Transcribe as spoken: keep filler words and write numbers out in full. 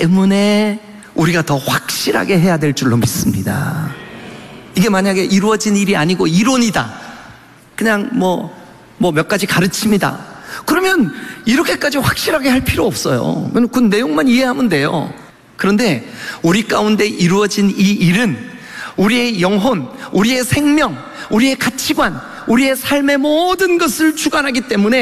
때문에 우리가 더 확실하게 해야 될 줄로 믿습니다. 이게 만약에 이루어진 일이 아니고 이론이다, 그냥 뭐 뭐 몇 가지 가르침이다, 그러면 이렇게까지 확실하게 할 필요 없어요. 그 내용만 이해하면 돼요. 그런데 우리 가운데 이루어진 이 일은 우리의 영혼, 우리의 생명, 우리의 가치관, 우리의 삶의 모든 것을 주관하기 때문에